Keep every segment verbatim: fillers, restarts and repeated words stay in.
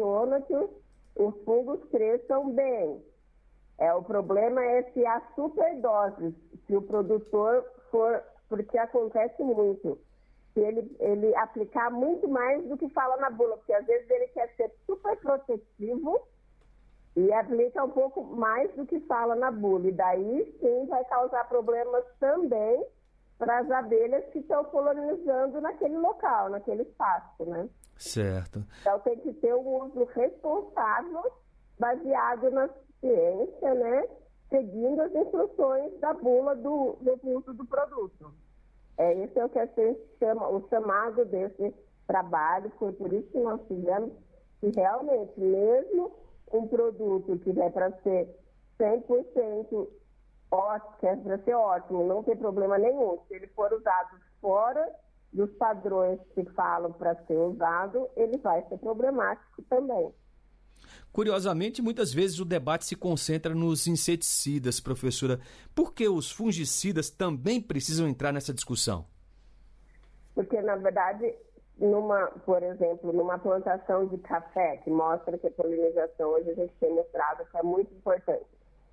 proporciona que os, os fungos cresçam bem. É, o problema é se há superdoses, se o produtor for, porque acontece muito, se ele, ele aplicar muito mais do que fala na bula, porque às vezes ele quer ser super protetivo e aplica um pouco mais do que fala na bula, e daí sim vai causar problemas também para as abelhas que estão polinizando naquele local, naquele espaço, né? Certo. Então tem que ter um uso responsável, baseado na ciência, né? Seguindo as instruções da bula do, do uso do produto. É, esse é o que a gente chama, o chamado desse trabalho, foi por isso que nós fizemos, que realmente, mesmo um produto que é para ser cem por cento ótimo, que é para ser ótimo, não tem problema nenhum, se ele for usado fora dos padrões que falam para ser usado, ele vai ser problemático também. Curiosamente, muitas vezes o debate se concentra nos inseticidas, professora. Por que os fungicidas também precisam entrar nessa discussão? Porque, na verdade, numa, por exemplo, numa plantação de café, que mostra que a polinização hoje a gente tem mostrado que é muito importante,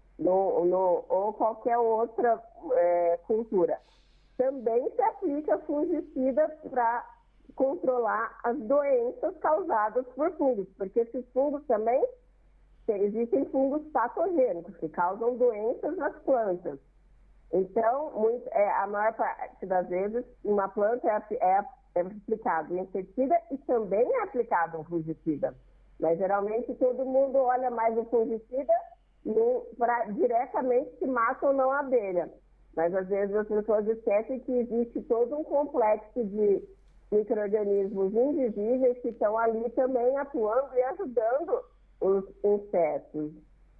no, no, ou qualquer outra é, cultura, também se aplica fungicida para controlar as doenças causadas por fungos, porque esses fungos também, existem fungos patogênicos que causam doenças nas plantas. Então, muito, é, a maior parte das vezes, uma planta é, é, é aplicado um inseticida e também é aplicado um fungicida. Mas geralmente todo mundo olha mais o fungicida para diretamente se mata ou não a abelha. Mas às vezes as pessoas esquecem que existe todo um complexo de micro-organismos invisíveis que estão ali também atuando e ajudando os insetos.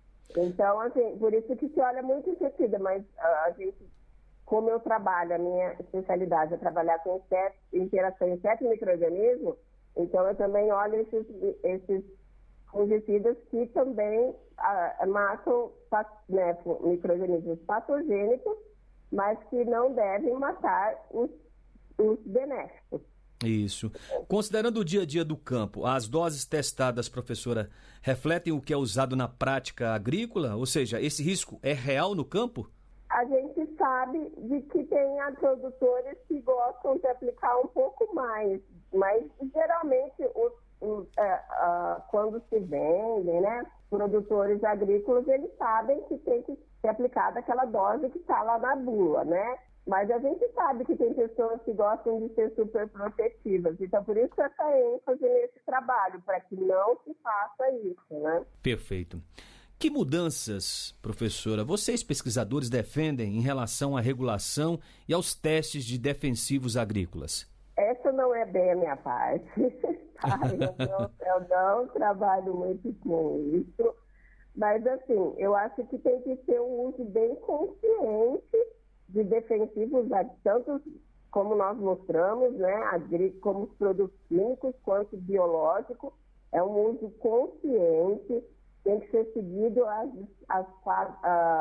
Então, assim, por isso que se olha muito inseticida, mas a, a gente, como eu trabalho, a minha especialidade é trabalhar com insetos, interação inseto e micro-organismo, então eu também olho esses, esses fungicidas que também a, matam, né, micro-organismos patogênicos, mas que não devem matar os, os benéficos. Isso. Considerando o dia a dia do campo, as doses testadas, professora, refletem o que é usado na prática agrícola? Ou seja, esse risco é real no campo? A gente sabe de que tem produtores que gostam de aplicar um pouco mais, mas geralmente os, os, é, uh, quando se vendem, né, produtores agrícolas, eles sabem que tem que ser aplicada aquela dose que está lá na bula, né? Mas a gente sabe que tem pessoas que gostam de ser super protetivas. Então, por isso essa ênfase nesse trabalho, para que não se faça isso, né? Perfeito. Que mudanças, professora, vocês pesquisadores defendem em relação à regulação e aos testes de defensivos agrícolas? Essa não é bem a minha parte. Tá? eu, não, eu não trabalho muito com isso. Mas, assim, eu acho que tem que ter um uso bem consciente de defensivos, tanto como nós mostramos, né, como os produtos químicos quanto biológicos, é um uso consciente, tem que ser seguido as, as, a,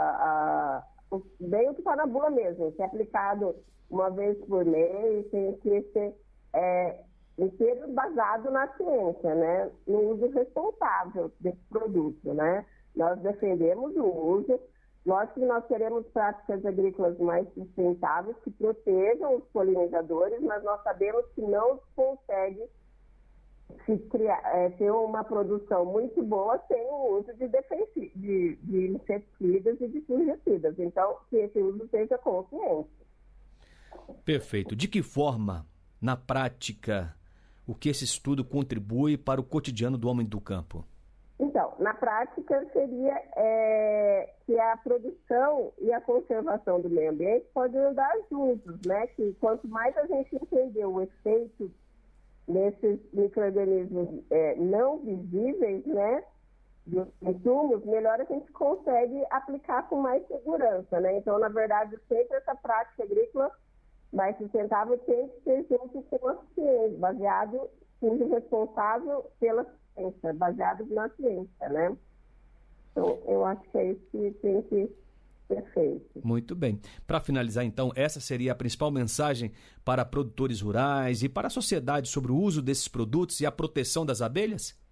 a, a, bem o que está na bula mesmo, ser aplicado uma vez por mês, tem que ser é, inteiro baseado na ciência, né, no uso responsável desse produto, né. Nós defendemos o uso. Lógico que nós queremos práticas agrícolas mais sustentáveis, que protejam os polinizadores, mas nós sabemos que não consegue se criar, é, ter uma produção muito boa sem o uso de, defensi- de, de inseticidas e de fungicidas. Então, que esse uso seja consciente. Perfeito. De que forma, na prática, o que esse estudo contribui para o cotidiano do homem do campo? Então, na prática, seria é, que a produção e a conservação do meio ambiente podem andar juntos, né? Que quanto mais a gente entender o efeito desses micro-organismos é, não visíveis, né, dos insumos, melhor a gente consegue aplicar com mais segurança, né? Então, na verdade, sempre essa prática agrícola mais sustentável tem que ser junto com a ciência, baseado, sendo responsável pela ciência, baseado na ciência, né? Então, eu acho que é isso que tem que ser feito. Muito bem. Para finalizar, então, essa seria a principal mensagem para produtores rurais e para a sociedade sobre o uso desses produtos e a proteção das abelhas?